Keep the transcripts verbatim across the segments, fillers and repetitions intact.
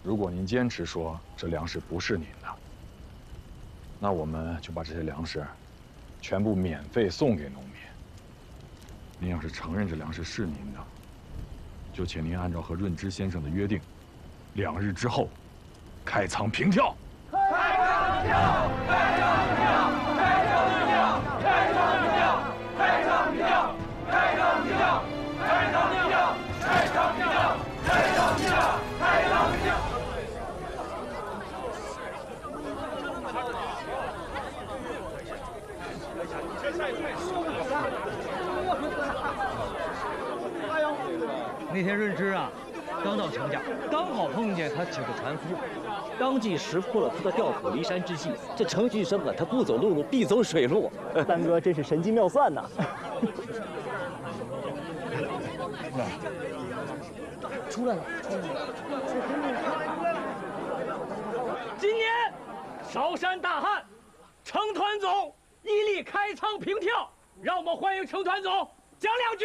如果您坚持说这粮食不是您的，那我们就把这些粮食全部免费送给农民。您要是承认这粮食是您的，就请您按照和润之先生的约定，两日之后开仓平跳。 开仓平跳，开仓平跳，开仓平跳，开仓平跳，开仓平跳，开仓平跳，开仓平跳，开仓平跳，开仓平跳，开仓平跳。 那天润之啊，刚到程家，刚好碰见他娶的船夫，当即识破了他的调虎离山之计。这程旭升啊，他不走陆路，必走水路。 三哥真是神机妙算呐！出来了， 今年韶山大旱，程团总屹立开仓平跳，让我们欢迎程团总讲两句。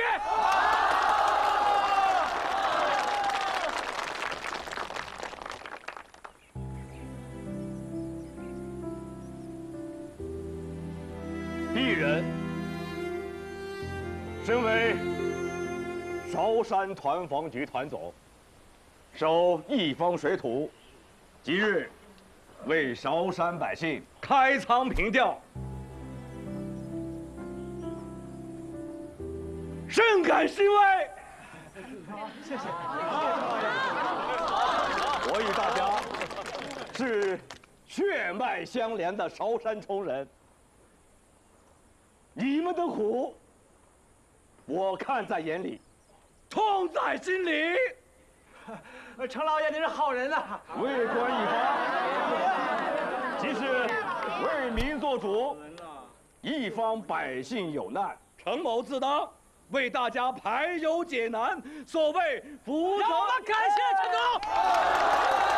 鄙人身为韶山团防局团总，守一方水土，今日为韶山百姓开仓平调，深感欣慰。谢谢。我与大家是血脉相连的韶山崇人。你们的苦，我看在眼里，痛在心里。 程老爷，您是好人呐！ 为官一方，即是为民做主。一方百姓有难，程某自当为大家排忧解难。所谓福泽。 我们感谢程总。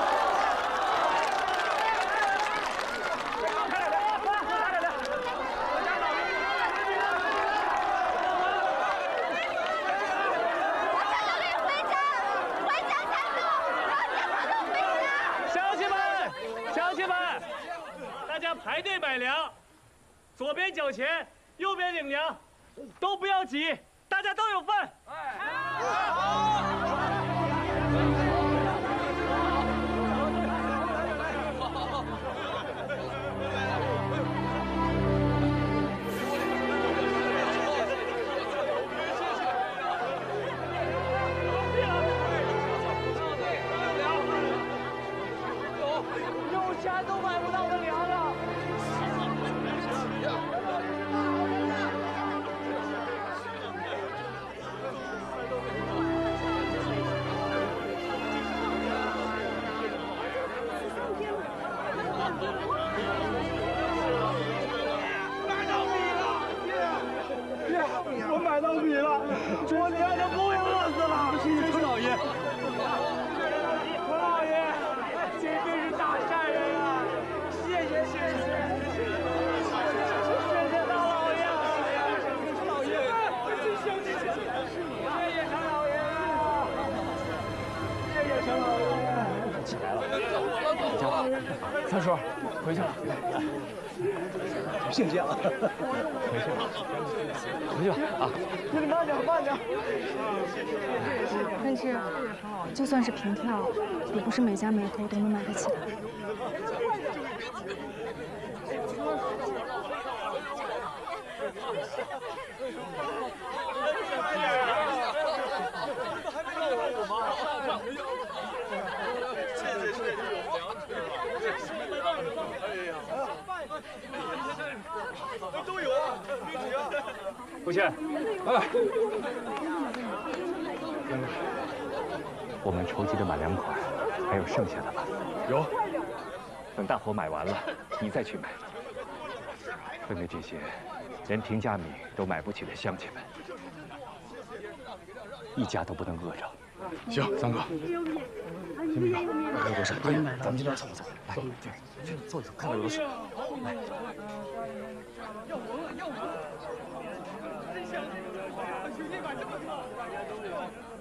排队买粮，左边缴钱，右边领粮，都不要挤，大家都有份。有钱都买不到的粮啊！ 我买到米了，我娘都不会饿死了。谢谢程老爷，程老爷，您真是大善人啊！谢谢谢谢谢谢大老爷，程老爷，真相信谢谢程老爷，谢谢程老爷。 起来了，回家了。三叔，回去了。谢谢啊，回去吧，回去吧啊！ 你慢点，慢点。 润之，就算是平跳，也不是每家每户都能买得起的。 都有啊，冰淇啊。 付倩，哎， 我们筹集的买粮款还有剩下的吧？ 有。 等大伙买完了，你再去买。分给这些连平价米都买不起的乡亲们，一家都不能饿着。 行，三哥。先别干，还有多少？对，咱们这边凑合凑合。来，对，坐一坐，看看有多少。来。要我了，要我了！真香！兄弟们这么多，大家都有。